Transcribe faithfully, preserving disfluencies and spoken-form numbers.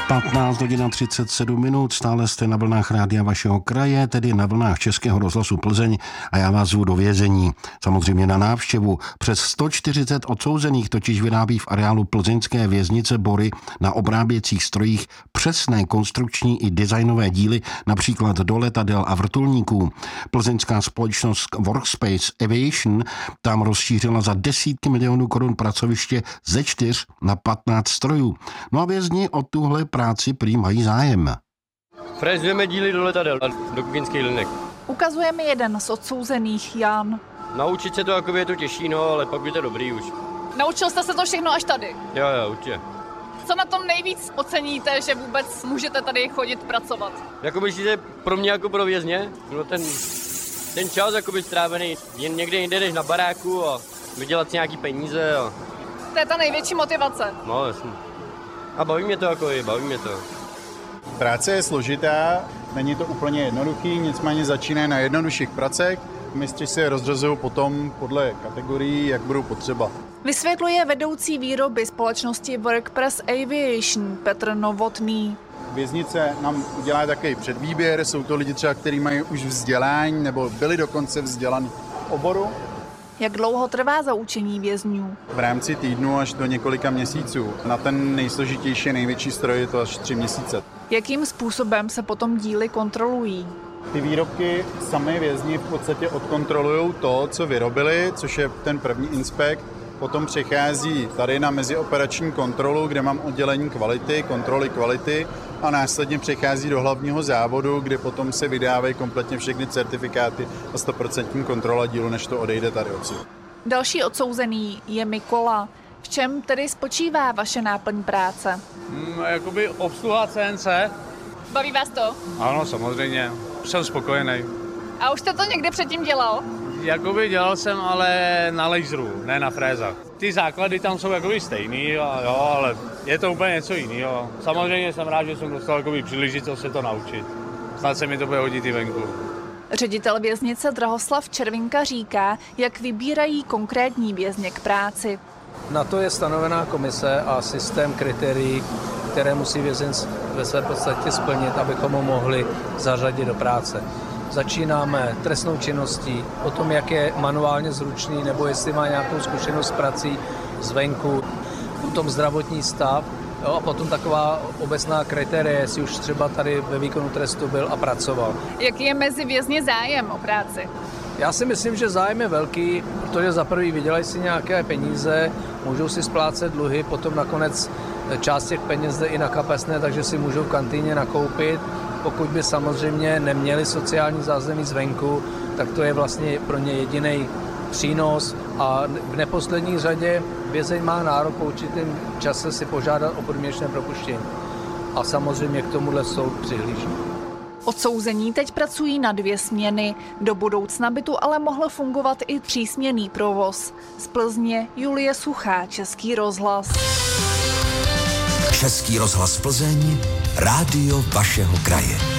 patnáct hodin a třicet sedm minut, stále jste na vlnách rádia vašeho kraje, tedy na vlnách Českého rozhlasu Plzeň a já vás zvu do vězení. Samozřejmě na návštěvu. Přes sto čtyřicet odsouzených totiž vyrábí v areálu plzeňské věznice Bory na obráběcích strojích přesné konstrukční i designové díly, například do letadel a vrtulníků. Plzeňská společnost Workspace Aviation tam rozšířila za desítky milionů korun pracoviště ze čtyř na patnáct strojů. No a vězni o tuhle práci prý mají zájem. Frezujeme díly do letadel a do kuchyňských linek. Ukazuje mi jeden z odsouzených, Jan. Naučit se to, jako je to těžší, no, ale pak by to dobrý už. Naučil jste se to všechno až tady? Jo, jo, určitě. Co na tom nejvíc oceníte, že vůbec můžete tady chodit pracovat? Jako myslíte pro mě jako pro vězně? No ten, ten čas jakoby strávený jen někde jinde než na baráku a vydělat si nějaký peníze. A... To je ta největší motivace. No, jasně. A baví mě to jako i, baví mě to. Práce je složitá, není to úplně jednoduchý, nicméně začíná na jednodušších pracech. Mistři se rozřazují potom podle kategorií, jak budou potřeba. Vysvětluje vedoucí výroby společnosti Workspace Aviation Petr Novotný. Věznice nám udělá takový předvýběr, jsou to lidi třeba, kteří mají už vzdělání nebo byli dokonce vzdělaní v oboru. Jak dlouho trvá zaučení vězňů? V rámci týdnu až do několika měsíců. Na ten nejsložitější, největší stroj je to až tři měsíce. Jakým způsobem se potom díly kontrolují? Ty výrobky sami vězni v podstatě odkontrolují to, co vyrobili, což je ten první inspekt. Potom přechází tady na mezioperační kontrolu, kde mám oddělení kvality, kontroly kvality a následně přechází do hlavního závodu, kde potom se vydávají kompletně všechny certifikáty a sto procent kontrola dílu, než to odejde tady odsud. Další odsouzený je Mikola. V čem tedy spočívá vaše náplň práce? Hmm, jakoby obsluha C N C. Baví vás to? Ano, samozřejmě. Jsem spokojený. A už jste to někdy předtím dělal? Jakoby dělal jsem, ale na laseru, ne na frézách. Ty základy tam jsou jakoby stejný, a jo, ale je to úplně něco jiného. Samozřejmě jsem rád, že jsem dostal jakoby příležitost se to naučit. Snad se mi to bude hodit i venku. Ředitel věznice Drahoslav Červinka říká, jak vybírají konkrétní vězně k práci. Na to je stanovená komise a systém kritérií, které musí vězenec ve své podstatě splnit, abychom ho mohli zařadit do práce. Začínáme trestnou činností, o tom, jak je manuálně zručný, nebo jestli má nějakou zkušenost s prací zvenku, potom zdravotní stav, jo, a potom taková obecná kritéria, jestli už třeba tady ve výkonu trestu byl a pracoval. Jaký je mezi vězni zájem o práci? Já si myslím, že zájem je velký, protože za prvý vydělají si nějaké peníze, můžou si splácet dluhy, potom nakonec část těch peněz jde i na kapesné, takže si můžou v kantýně nakoupit. Pokud by samozřejmě neměli sociální zázemí zvenku, tak to je vlastně pro ně jediný přínos a v neposlední řadě vězeň má nárok po určitém čase si požádat o podmínečné propuštění. A samozřejmě k tomuhle soud přihlíží. Odsouzení teď pracují na dvě směny. Do budoucna by tu ale mohl fungovat i třísměnný provoz. Z Plzně Julie Suchá, Český rozhlas. Český rozhlas Plzeň, rádio vašeho kraje.